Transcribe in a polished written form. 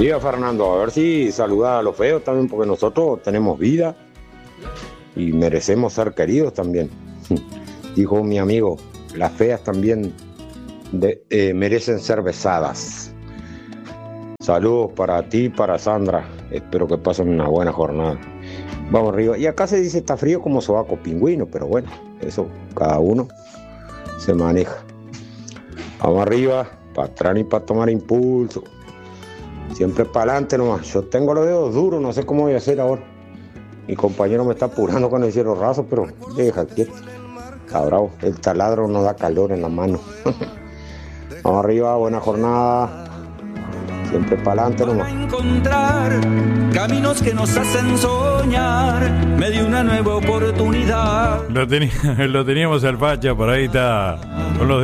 día, Fernando. A ver si saluda a los feos también, porque nosotros tenemos vida y merecemos ser queridos también. Dijo mi amigo, las feas también merecen ser besadas. Saludos para ti y para Sandra. Espero que pasen una buena jornada. Vamos arriba. Y acá se dice está frío como sobaco pingüino, pero bueno, eso cada uno se maneja. Vamos arriba, para atrás y para tomar impulso. Siempre para adelante nomás. Yo tengo los dedos duros, no sé cómo voy a hacer ahora. Mi compañero me está apurando con el cielo raso, pero deja quieto. Está bravo. El taladro no da calor en la mano. Vamos arriba, buena jornada. Siempre para adelante nomás. Encontrar caminos que nos hacen soñar, me dio una nueva oportunidad. Lo teníamos al Pacha, por ahí está. Con los